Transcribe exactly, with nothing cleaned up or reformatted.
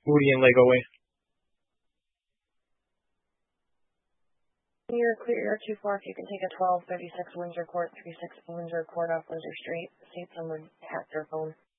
Woody and Lego Way. You're clear, you're two four, if you can take a twelve thirty-six Windsor Court, thirty-six Windsor Court off Windsor Street. See if someone hacked your phone.